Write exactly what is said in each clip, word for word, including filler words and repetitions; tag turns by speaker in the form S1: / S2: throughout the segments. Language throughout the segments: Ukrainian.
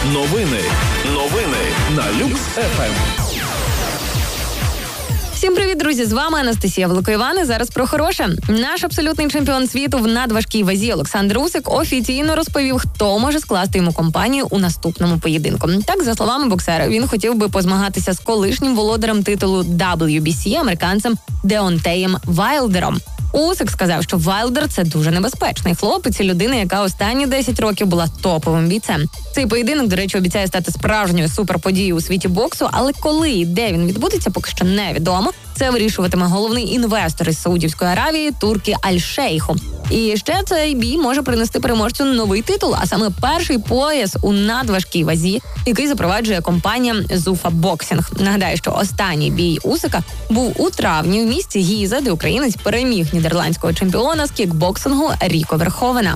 S1: Новини. Новини на Люкс еф ем.
S2: Всім привіт, друзі! З вами Анастасія Великоїван. Зараз про хороше. Наш абсолютний чемпіон світу в надважкій вазі Олександр Усик офіційно розповів, хто може скласти йому компанію у наступному поєдинку. Так, за словами боксера, він хотів би позмагатися з колишнім володарем титулу дабл ю бі сі американцем Деонтеєм Вайлдером. Усик сказав, що Вайлдер – це дуже небезпечний хлопець і людина, яка останні десять років була топовим бійцем. Цей поєдинок, до речі, обіцяє стати справжньою суперподією у світі боксу, але коли і де він відбудеться, поки що невідомо. Це вирішуватиме головний інвестор із Саудівської Аравії Туркі Аль-Шейху. І ще цей бій може принести переможцю новий титул, а саме перший пояс у надважкій вазі, який запроваджує компанія Zuffa Boxing. Нагадаю, що останній бій Усика був у травні в місті Гіза, де українець переміг нідерландського чемпіона з кікбоксингу Ріко Верховена.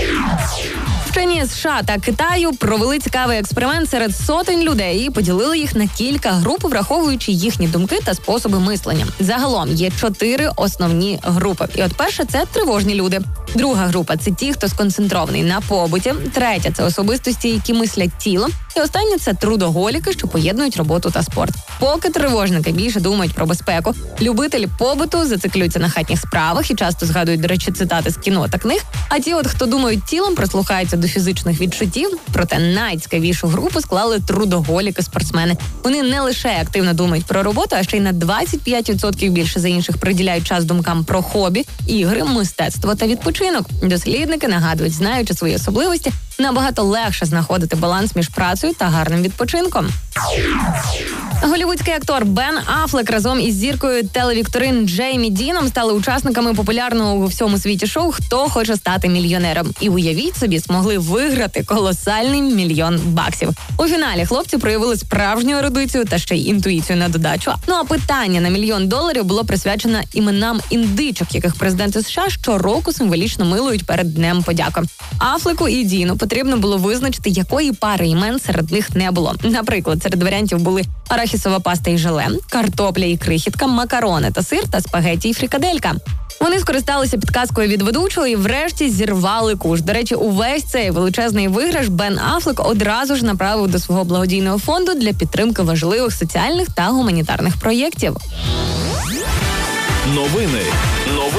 S2: Вчені США та Китаю провели цікавий експеримент серед сотень людей і поділили їх на кілька груп, враховуючи їхні думки та способи мислення. Загалом є чотири основні групи. І от перша – це тривожні люди. Друга група – це ті, хто сконцентрований на побуті. Третя – це особистості, які мислять тілом. І остання – це трудоголіки, що поєднують роботу та спорт. Поки тривожники більше думають про безпеку, любителі побуту зациклюються на хатніх справах і часто згадують, до речі, цитати з кіно та книг. А ті, от хто думають тілом, прислухаються до фізичних відчуттів. Проте найцікавішу групу склали трудоголіки-спортсмени. Вони не лише активно думають про роботу, а ще й на двадцять п'ять відсотків більше за інших приділяють час думкам про хобі, ігри, мистецтво та відпочинок. Дослідники нагадують, знаючи свої особливості, набагато легше знаходити баланс між працею та гарним відпочинком. Голлівудський актор Бен Аффлек разом із зіркою телевікторин Джеймі Діном стали учасниками популярного у всьому світі шоу «Хто хоче стати мільйонером». І уявіть собі, змогли виграти колосальний мільйон баксів. У фіналі хлопці проявили справжню ерудицію та ще й інтуїцію на додачу. Ну а питання на мільйон доларів було присвячено іменам індичок, яких президенти США щороку символічно милують перед Днем подяки. Аффлеку і Діну потрібно було визначити, якої пари імен серед них не було. Наприклад, серед варіантів були арахісова паста і желе, картопля і крихітка, макарони та сир та спагеті і фрикаделька. Вони скористалися підказкою від ведучого і врешті зірвали куш. До речі, увесь цей величезний виграш Бен Аффлек одразу ж направив до свого благодійного фонду для підтримки важливих соціальних та гуманітарних проєктів.
S1: Новини. Новини.